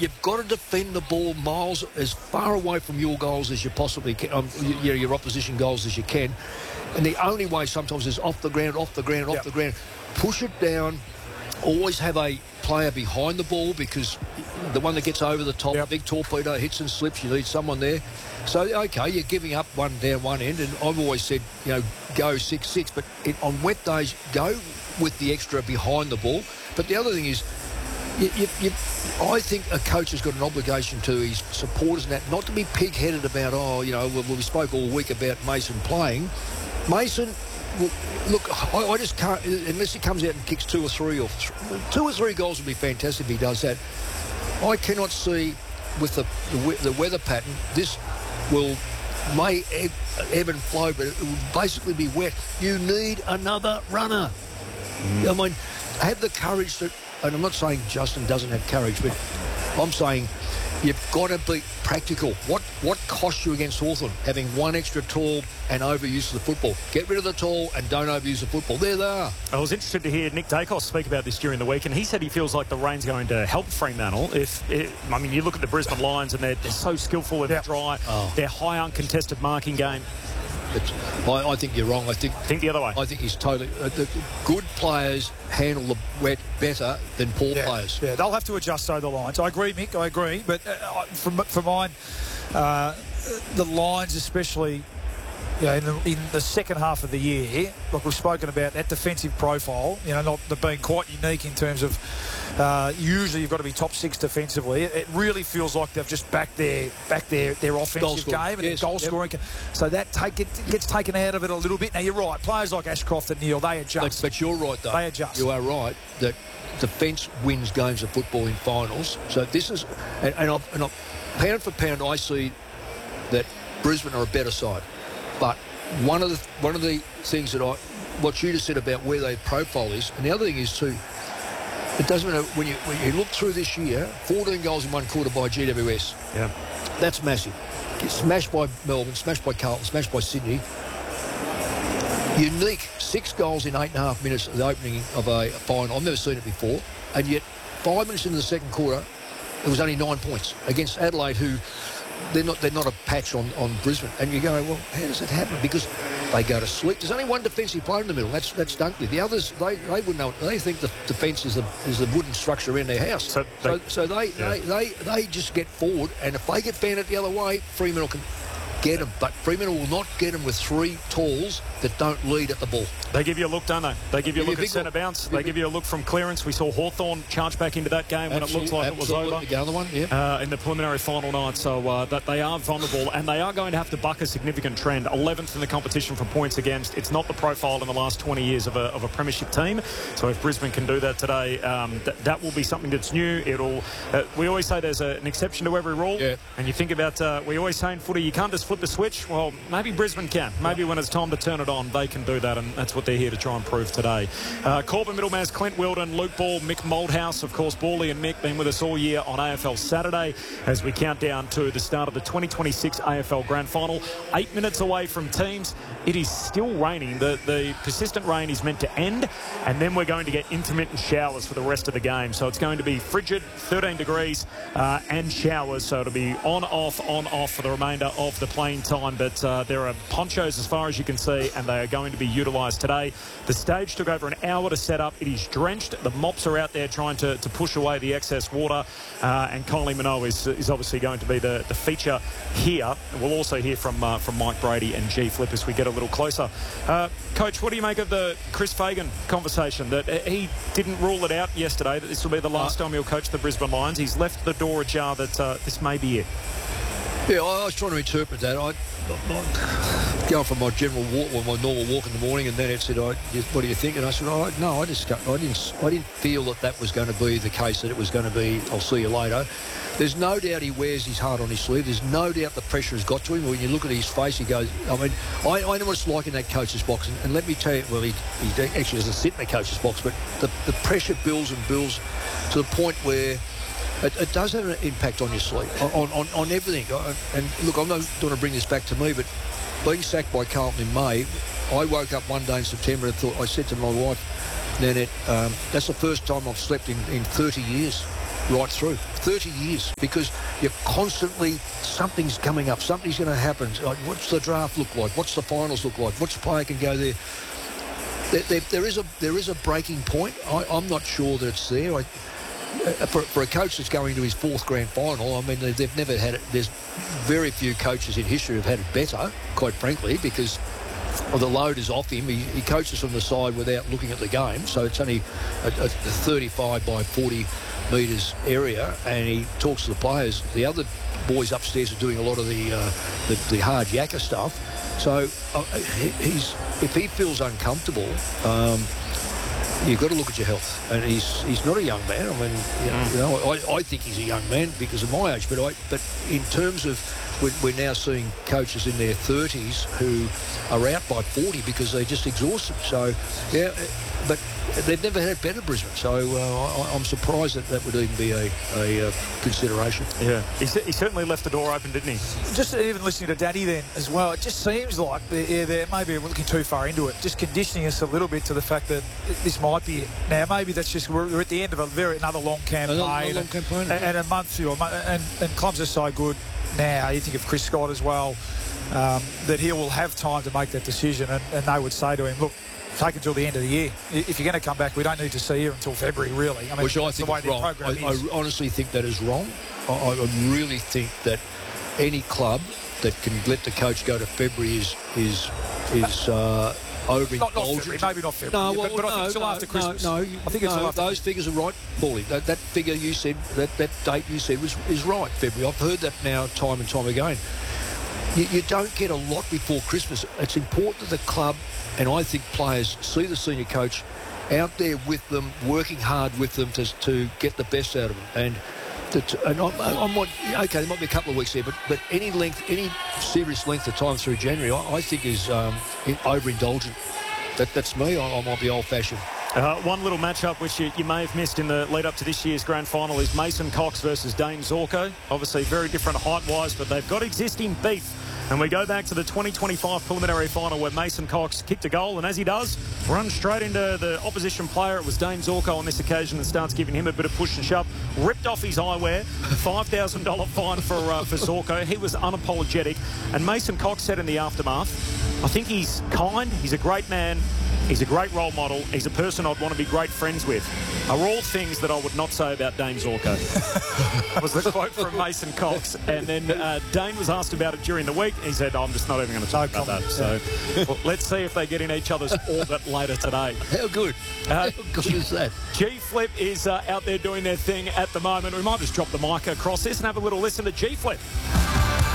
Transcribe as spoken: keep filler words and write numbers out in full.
you've got to defend the ball miles as far away from your goals as you possibly can, um, you know, your opposition goals as you can. And the only way sometimes is off the ground, off the ground, off yep. the ground. Push it down. Always have a player behind the ball, because the one that gets over the top, yep. big torpedo, hits and slips, you need someone there. So, OK, you're giving up one down one end, and I've always said, you know, go six six, but it, on wet days, go with the extra behind the ball. But the other thing is, you, you, you, I think a coach has got an obligation to his supporters and that, not to be pig-headed about, oh, you know, well, we spoke all week about Mason playing. Mason, well, look, I, I just can't, unless he comes out and kicks two or three or th- two or three goals would be fantastic if he does that. I cannot see with the the, the weather pattern, this will may ebb, ebb and flow, but it will basically be wet. You need another runner. Mm. I mean, have the courage to, and I'm not saying Justin doesn't have courage, but I'm saying you've got to be practical. What what cost you against Hawthorn? Having one extra tall and overuse of the football. Get rid of the tall and don't overuse the football. There they are. I was interested to hear Nick Dacos speak about this during the week, and he said he feels like the rain's going to help Fremantle. If it, I mean, you look at the Brisbane Lions, and they're, they're so skillful in yep. the dry. Oh. They're high uncontested marking game. I, I think you're wrong. I think think the other way. I think he's totally uh, the good players handle the wet better than poor yeah, players. Yeah, they'll have to adjust though the lines. I agree, Mick. I agree. But uh, for for mine, uh, the lines especially. You know, in, the, in the second half of the year, like we've spoken about, that defensive profile, you know, not the, being quite unique in terms of uh, usually you've got to be top six defensively. It, it really feels like they've just backed their back their, their offensive game and yes. their goal yep. scoring. So that take it gets taken out of it a little bit. Now you're right, players like Ashcroft and Neil, they adjust. But, but you're right though. They adjust. You are right that defence wins games of football in finals. So this is, and, and, I've, and I've, pound for pound, I see that Brisbane are a better side. But one of the one of the things that I, what you just said about where their profile is, and the other thing is too, it doesn't matter when you when you look through this year, fourteen goals in one quarter by G W S. Yeah, that's massive. Get smashed by Melbourne, smashed by Carlton, smashed by Sydney. Unique six goals in eight and a half minutes of the opening of a final. I've never seen it before, and yet five minutes into the second quarter, it was only nine points against Adelaide, who. They're not, they're not a patch on, on Brisbane. And you go, well, how does that happen? Because they go to sleep. There's only one defensive player in the middle. That's that's Dunkley. The others, they, they wouldn't know. They think the defence is the, is the wooden structure around their house. So they, so, so they, yeah. they, they, they just get forward. And if they get banded the other way, Fremantle can get them. But Fremantle will not get them with three talls that don't lead at the ball. They give you a look, don't they? They give you a look at centre bounce. They give you a look from clearance. We saw Hawthorn charge back into that game when it looked like it was over. The other one, yeah. Uh, in the preliminary final night. So uh, that they are vulnerable, and they are going to have to buck a significant trend. eleventh in the competition for points against. It's not the profile in the last twenty years of a, of a premiership team. So if Brisbane can do that today, um, th- that will be something that's new. It'll. Uh, we always say there's a, an exception to every rule. Yeah. And you think about, uh, we always say in footy, you can't just flip the switch. Well, maybe Brisbane can. Maybe when it's time to turn it on, they can do that, and that's what they're here to try and prove today. Uh, Corbin Middlemans, Clint Wilden, Luke Ball, Mick Moldhouse, of course, Bally and Mick been with us all year on A F L Saturday as we count down to the start of the twenty twenty-six A F L Grand Final. Eight minutes away from teams. It is still raining. The, the persistent rain is meant to end, and then we're going to get intermittent showers for the rest of the game. So it's going to be frigid, thirteen degrees, uh, and showers. So it'll be on, off, on, off for the remainder of the playing time. But uh, there are ponchos as far as you can see, and they are going to be utilised today. The stage took over an hour to set up. It is drenched. The mops are out there trying to, to push away the excess water. Uh, and Connolly Minogue is, is obviously going to be the, the feature here. We'll also hear from uh, from Mike Brady and G Flip as we get a little closer. Uh, Coach, what do you make of the Chris Fagan conversation? That he didn't rule it out yesterday that this will be the last time he'll coach the Brisbane Lions. He's left the door ajar that uh, this may be it. Yeah, I was trying to interpret that. I, I going for my general walk, well, my normal walk in the morning, and then it said, I, "What do you think?" And I said, oh, "No, I just, I didn't, I didn't feel that that was going to be the case. That it was going to be, I'll see you later." There's no doubt he wears his heart on his sleeve. There's no doubt the pressure has got to him. When you look at his face, he goes, I mean, I, I know what it's like in that coach's box. And, and let me tell you, well, he, he actually doesn't sit in the coach's box, but the, the pressure builds and builds to the point where It, it does have an impact on your sleep, on, on, on everything. And look, I'm not going to bring this back to me, but being sacked by Carlton in May, I woke up one day in September and thought, I said to my wife, Nanette, um, that's the first time I've slept in, in thirty years. right through. thirty years, because you're constantly, something's coming up, something's going to happen. Like, what's the draft look like? What's the finals look like? Which player can go there? There, there, there is a there is a breaking point. I, I'm not sure that it's there. I, for, for a coach that's going to his fourth grand final, I mean, they've, they've never had it. There's very few coaches in history who've had it better, quite frankly, because well, the load is off him. He, he coaches from the side without looking at the game, so it's only a, a thirty-five by forty metres area, and he talks to the players. The other boys upstairs are doing a lot of the uh, the, the hard yakka stuff. So uh, he, he's if he feels uncomfortable, um, you've got to look at your health. And he's he's not a young man. I mean, you know, mm. you know I, I think he's a young man because of my age. But I but in terms of we're, we're now seeing coaches in their thirties who are out by forty because they're just exhausted. So yeah, but they've never had better, Brisbane. So uh, I, I'm surprised that that would even be a, a uh, consideration. Yeah, he, he certainly left the door open, didn't he? Just even listening to Daddy then as well, it just seems like they're, yeah, they're maybe looking too far into it, just conditioning us a little bit to the fact that this might be it. Now, maybe that's just we're at the end of a very another long campaign, another long campaign, and, and a month, you know, and, and clubs are so good now. You think of Chris Scott as well, um, that he will have time to make that decision, and, and they would say to him, look, take until the end of the year. If you're going to come back, we don't need to see you until February, really. I mean, Which I think is wrong. I, I honestly think that is wrong. I, I really think that any club that can let the coach go to February is is is uh, overindulgent. Not, not February, maybe not February. No, well, but, but no, I think it's no, after Christmas. No, no, I think it's no, after those figures are right, Paulie. That, that figure you said, that, that date you said was is right, February. I've heard that now time and time again. You, you don't get a lot before Christmas. It's important that the club, and I think players, see the senior coach out there with them, working hard with them to, to get the best out of them. And, the, and I'm, I'm not, okay, there might be a couple of weeks there, but, but any length, any serious length of time through January, I, I think is um, overindulgent. That, that's me. I, I might be old-fashioned. Uh, one little matchup which you, you may have missed in the lead up to this year's grand final is Mason Cox versus Dane Zorko. Obviously very different height-wise, but they've got existing beef. And we go back to the twenty twenty-five preliminary final where Mason Cox kicked a goal, and as he does, runs straight into the opposition player. It was Dane Zorko on this occasion and starts giving him a bit of push and shove. Ripped off his eyewear, five thousand dollars fine for, uh, for Zorko. He was unapologetic. And Mason Cox said in the aftermath, I think he's kind, he's a great man, he's a great role model, he's a person I'd want to be great friends with. Are all things that I would not say about Dane Zorko. Was the quote from Mason Cox. And then uh, Dane was asked about it during the week. He said, oh, I'm just not even going to talk no about comment. that. So well, let's see if they get in each other's orbit later today. How good? Uh, How good G- is that? G-Flip is uh, out there doing their thing at the moment. We might just drop the mic across this and have a little listen to G-Flip.